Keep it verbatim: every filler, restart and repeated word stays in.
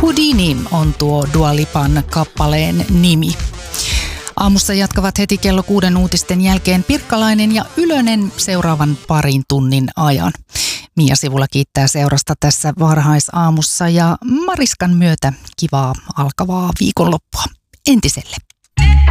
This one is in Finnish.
Houdini on tuo Dua Lipan kappaleen nimi. Aamussa jatkavat heti kello kuuden uutisten jälkeen Pirkkalainen ja Ylönen seuraavan parin tunnin ajan. Mia Sivula kiittää seurasta tässä varhaisaamussa ja Mariskan myötä kivaa alkavaa viikonloppua entiselle.